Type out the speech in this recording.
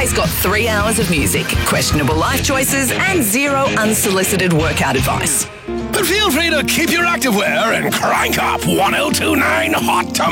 always got 3 hours of music, questionable life choices, and 0 unsolicited workout advice. But feel free to keep your activewear and crank up 1029 Hot Tomato.